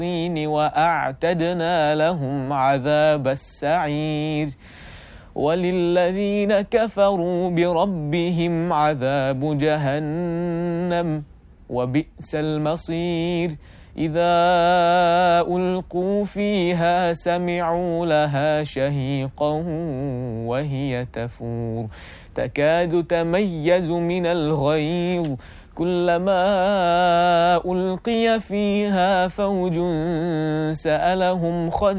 وأعتدنا لهم عذاب السعير وللذين كفروا بربهم عذاب جهنم وبئس المصير إذا ألقوا فيها سمعوا لها شهيقا وهي تفور تكاد تميز من الغيظ كلما ألقي فيها فوج سألهم خزنتها